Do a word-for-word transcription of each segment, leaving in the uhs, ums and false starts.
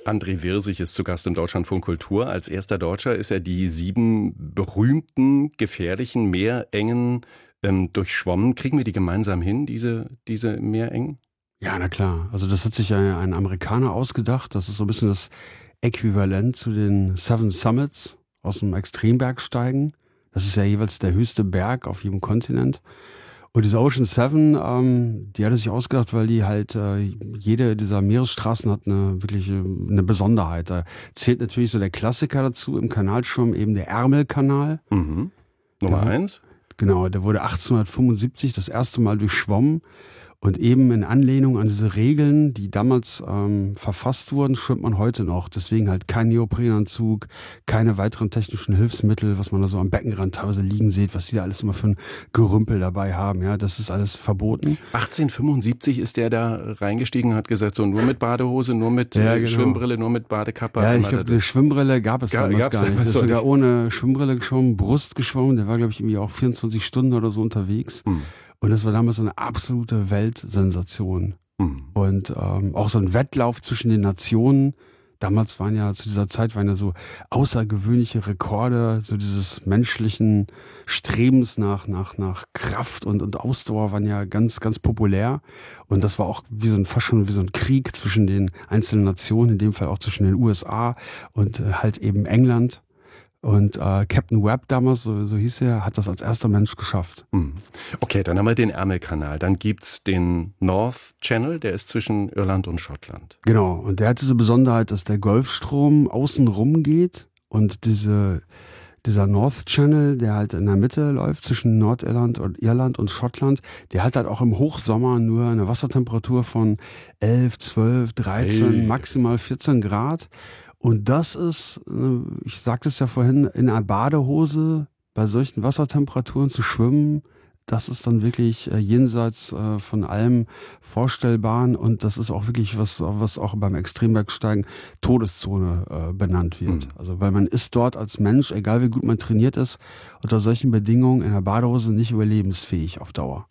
André Wirsig ist zu Gast im Deutschlandfunk Kultur. Als erster Deutscher ist er die sieben berühmten, gefährlichen Meerengen ähm, durchschwommen. Kriegen wir die gemeinsam hin, diese, diese Meerengen? Ja, na klar. Also das hat sich ein, ein Amerikaner ausgedacht. Das ist so ein bisschen das Äquivalent zu den Seven Summits aus dem Extrembergsteigen. Das ist ja jeweils der höchste Berg auf jedem Kontinent. Und diese Ocean Seven, ähm, die hat er sich ausgedacht, weil die halt, äh, jede dieser Meeresstraßen hat eine wirklich eine Besonderheit. Da zählt natürlich so der Klassiker dazu im Kanalschwimmen, eben der Ärmelkanal. Mhm. Nummer der, eins. Genau, der wurde achtzehnhundertfünfundsiebzig das erste Mal durchschwommen. Und eben in Anlehnung an diese Regeln, die damals ähm, verfasst wurden, schwimmt man heute noch. Deswegen halt kein Neoprenanzug, keine weiteren technischen Hilfsmittel, was man da so am Beckenrand teilweise liegen sieht, was die da alles immer für ein Gerümpel dabei haben. Ja, das ist alles verboten. achtzehnhundertfünfundsiebzig ist der da reingestiegen und hat gesagt, so nur mit Badehose, nur mit ja, genau. Schwimmbrille, nur mit Badekappe. Ja, ich glaube, eine Schwimmbrille gab es Ga- damals gar nicht. Der ist sogar nicht. ohne Schwimmbrille geschwommen, Brust geschwommen. Der war, glaube ich, irgendwie auch vierundzwanzig Stunden oder so unterwegs. Hm. Und das war damals so eine absolute Weltsensation. Hm. Und ähm, auch so ein Wettlauf zwischen den Nationen. Damals waren ja, zu dieser Zeit waren ja so außergewöhnliche Rekorde, so dieses menschlichen Strebens nach, nach, nach Kraft und, und Ausdauer waren ja ganz, ganz populär. Und das war auch wie so ein, fast schon wie so ein Krieg zwischen den einzelnen Nationen, in dem Fall auch zwischen den U S A und äh, halt eben England. Und äh, Captain Webb damals, so, so hieß er, hat das als erster Mensch geschafft. Okay, dann haben wir den Ärmelkanal. Dann gibt's den North Channel, der ist zwischen Irland und Schottland. Genau, und der hat diese Besonderheit, dass der Golfstrom außen rum geht und diese, dieser North Channel, der halt in der Mitte läuft zwischen Nordirland und Irland und Schottland, der hat halt auch im Hochsommer nur eine Wassertemperatur von elf, zwölf, dreizehn, Hey. maximal vierzehn Grad. Und das ist, ich sagte es ja vorhin, in einer Badehose bei solchen Wassertemperaturen zu schwimmen, das ist dann wirklich jenseits von allem Vorstellbaren und das ist auch wirklich was, was auch beim Extrembergsteigen Todeszone benannt wird. Mhm. Also weil man ist dort als Mensch, egal wie gut man trainiert ist, unter solchen Bedingungen in der Badehose nicht überlebensfähig auf Dauer.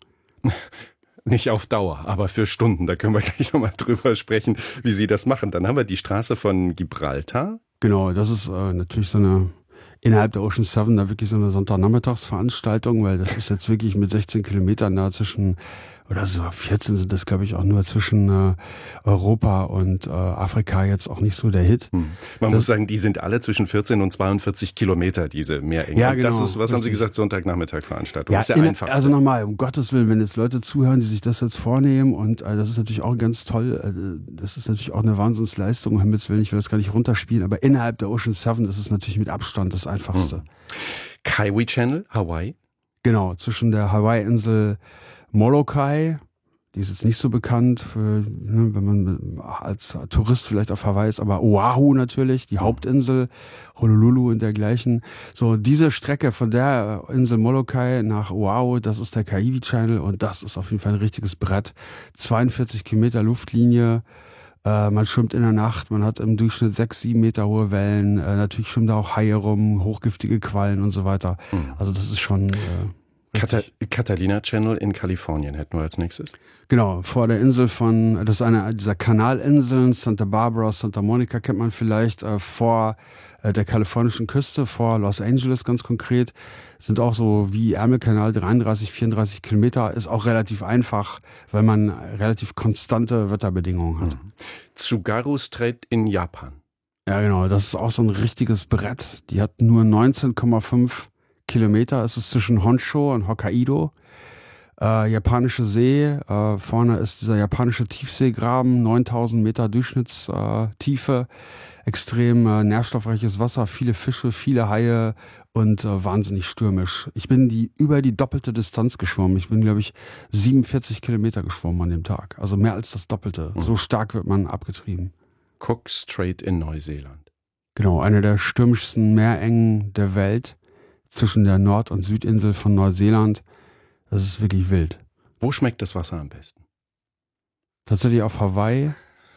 Nicht auf Dauer, aber für Stunden. Da können wir gleich nochmal drüber sprechen, wie Sie das machen. Dann haben wir die Straße von Gibraltar. Genau, das ist äh, natürlich so eine, innerhalb der Ocean Seven, da wirklich so eine Sonntagnachmittagsveranstaltung, weil das ist jetzt wirklich mit sechzehn Kilometern da zwischen, oder so vierzehn sind das, glaube ich, auch nur zwischen äh, Europa und äh, Afrika jetzt auch nicht so der Hit. Hm. Man das, muss sagen, die sind alle zwischen vierzehn und zweiundvierzig Kilometer, diese Meerengen. Ja, genau. Das ist, was richtig. haben Sie gesagt, Sonntagnachmittag-Veranstaltung? Ja, Das ist der in, einfachste. Also nochmal, um Gottes Willen, wenn jetzt Leute zuhören, die sich das jetzt vornehmen und äh, das ist natürlich auch ganz toll, äh, das ist natürlich auch eine Wahnsinnsleistung, um Himmels Willen, ich will das gar nicht runterspielen, aber innerhalb der Ocean Seven ist es natürlich mit Abstand das einfachste. Hm. Kiwi Channel, Hawaii. Genau, zwischen der Hawaii-Insel Molokai, die ist jetzt nicht so bekannt, für, ne, wenn man als Tourist vielleicht auf Hawaii ist, aber Oahu natürlich, die Hauptinsel, Honolulu und dergleichen. So, diese Strecke von der Insel Molokai nach Oahu, das ist der Kiwi Channel und das ist auf jeden Fall ein richtiges Brett. zweiundvierzig Kilometer Luftlinie, äh, man schwimmt in der Nacht, man hat im Durchschnitt sechs, sieben Meter hohe Wellen, äh, natürlich schwimmen da auch Haie rum, hochgiftige Quallen und so weiter. Mhm. Also das ist schon... Äh, Kata- Catalina Channel in Kalifornien hätten wir als nächstes. Genau, vor der Insel von, das ist eine dieser Kanalinseln, Santa Barbara, Santa Monica kennt man vielleicht, äh, vor äh, der kalifornischen Küste, vor Los Angeles ganz konkret, sind auch so wie Ärmelkanal dreiunddreißig, vierunddreißig Kilometer, ist auch relativ einfach, weil man relativ konstante Wetterbedingungen hat. Mhm. Tsugaru Strait in Japan. Ja genau, das ist auch so ein richtiges Brett, die hat nur neunzehn Komma fünf Kilometer, es ist zwischen Honshu und Hokkaido. Äh, japanische See, äh, vorne ist dieser japanische Tiefseegraben, neuntausend Meter Durchschnittstiefe, extrem äh, nährstoffreiches Wasser, viele Fische, viele Haie und äh, wahnsinnig stürmisch. Ich bin die über die doppelte Distanz geschwommen. Ich bin, glaube ich, siebenundvierzig Kilometer geschwommen an dem Tag. Also mehr als das Doppelte. Mhm. So stark wird man abgetrieben. Cook Strait in Neuseeland. Genau, eine der stürmischsten Meerengen der Welt zwischen der Nord- und Südinsel von Neuseeland. Das ist wirklich wild. Wo schmeckt das Wasser am besten? Tatsächlich auf Hawaii.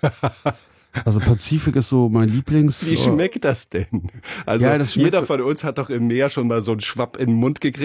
Also Pazifik ist so mein Lieblings... Wie schmeckt das denn? Also ja, das jeder so von uns hat doch im Meer schon mal so einen Schwapp in den Mund gekriegt.